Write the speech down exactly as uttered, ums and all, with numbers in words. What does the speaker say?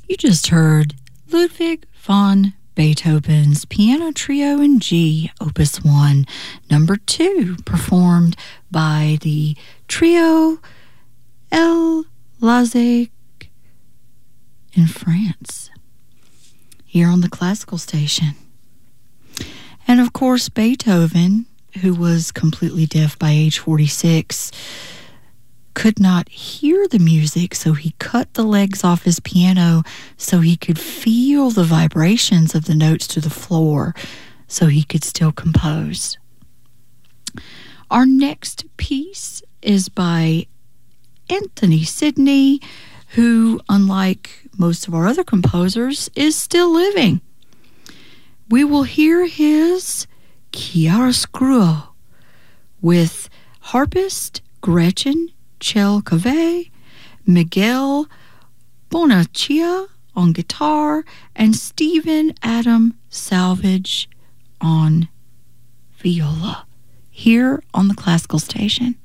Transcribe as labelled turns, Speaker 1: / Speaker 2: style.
Speaker 1: You just heard Ludwig van Beethoven's Piano Trio in G, Opus one, number two, performed by the Trio El Lazique in France, here on the classical station. And of course, Beethoven, who was completely deaf by age forty-six, could not hear the music, so he cut the legs off his piano so he could feel the vibrations of the notes to the floor, so he could still compose. Our next piece is by Anthony Sidney, who, unlike most of our other composers, is still living. We will hear his Chiaroscuro with harpist Gretchen Chelcave, Miguel Bonaccia on guitar, and Stephen Adam Salvage on viola, here on the classical station.